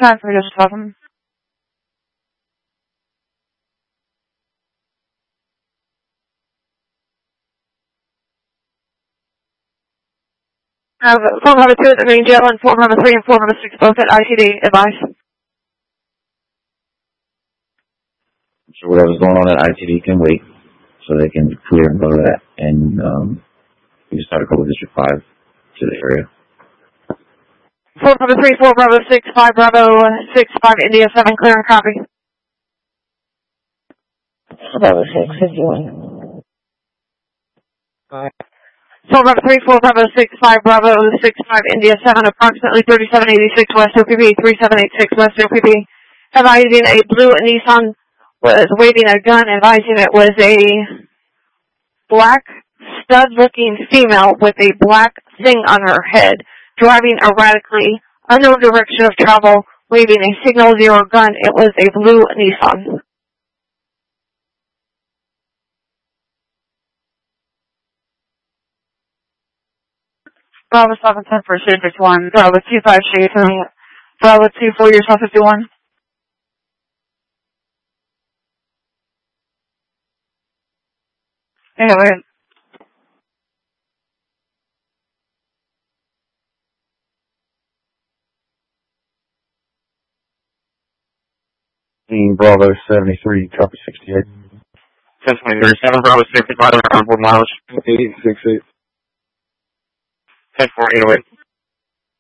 time for just talking. I have phone number 2 at the main jail and phone number 3 and phone number 6 both at ITD. Advice. So whatever's going on at ITD can wait, so they can clear and go to that. And we just start to go with District 5 to the area. Phone number 3, 4 Bravo 6, 5 Bravo 6, 5 India 7, clear and copy. Bravo 6, 51. Alright. Phone number 3, 4 Bravo 6, 5 Bravo 6, 5 India 7, approximately 3786 West OPP, 3786 West OPP. Advising a blue Nissan was waving a gun, advising it was a black stud-looking female with a black thing on her head, driving erratically, unknown direction of travel, waving a signal 0 gun. It was a blue Nissan. Bravo 710 for Shade 51. Bravo 25 Shade 7. Bravo 24 yourself 51. Anyway. Bravo 73, copy 68. 10-20-37, Bravo 65, 100 miles. 868. 10-4-808.